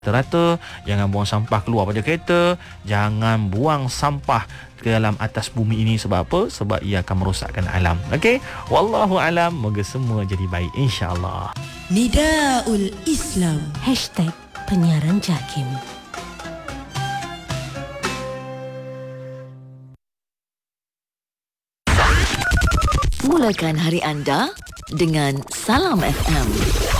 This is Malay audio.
Rata, jangan buang sampah keluar pada kereta, jangan buang sampah ke dalam atas bumi ini. Sebab apa? Sebab ia akan merosakkan alam. Okey, wallahu alam, moga semua jadi baik insya-Allah. Nidaul Islam #penyiaran JAKIM. Mulakan hari anda dengan Salam FM.